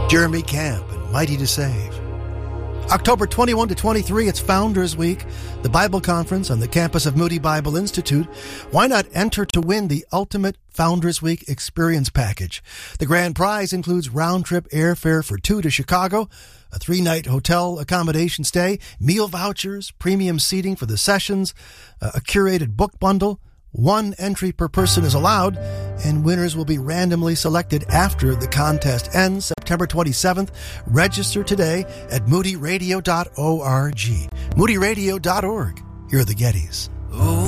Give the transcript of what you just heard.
Jeremy Camp and Mighty to Save. October 21 to 23, it's Founders Week, the Bible Conference on the campus of Moody Bible Institute. Why not enter to win the ultimate Founders Week experience package? The grand prize includes round-trip airfare for two to Chicago, a 3-night hotel accommodation stay, meal vouchers, premium seating for the sessions, a curated book bundle. 1 entry per person is allowed, and winners will be randomly selected after the contest ends September 27th. Register today at moodyradio.org. moodyradio.org. Here are the Gettys. Oh.